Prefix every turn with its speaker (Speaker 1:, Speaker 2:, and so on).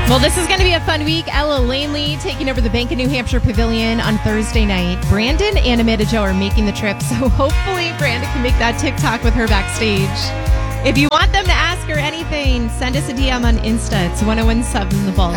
Speaker 1: Well, this is going to be a fun week. Ella Langley taking over the Bank of New Hampshire Pavilion on Thursday night. Brandon and Amanda Jo are making the trip, so hopefully Brandon can make that TikTok with her backstage. If you want them to ask her anything, send us a DM on Insta. It's 1017 The Ball.